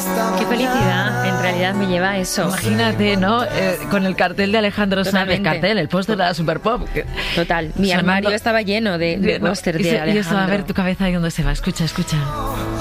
Qué felicidad, en realidad me lleva a eso. Imagínate, ¿no? Con el cartel de Alejandro Sanz, el póster de la Super Pop. Total, mi armario estaba lleno de póster de Alejandro. Y eso, a ver tu cabeza ahí donde se va. Escucha.